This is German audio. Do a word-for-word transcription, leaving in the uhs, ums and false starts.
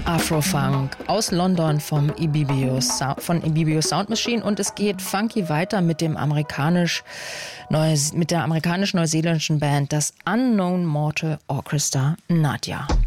Afrofunk aus London vom Ibibio, von Ibibio Sound Machine, und es geht funky weiter mit dem amerikanisch mit der amerikanisch-neuseeländischen Band das Unknown Mortal Orchestra Nadia.